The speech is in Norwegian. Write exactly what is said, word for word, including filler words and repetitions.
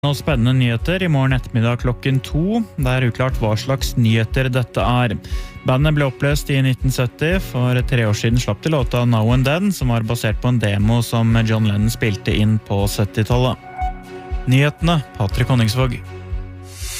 Nå spennende nyheter i morgen ettermiddag klokken to. Det er uklart hva slags nyheter dette er. Bandet ble oppløst i nitten sytti. For tre år siden slapp de låta Now and Then, som var basert på en demo som John Lennon spilte inn på syttitallet. Nyhetene, Patrick Honningsvåg.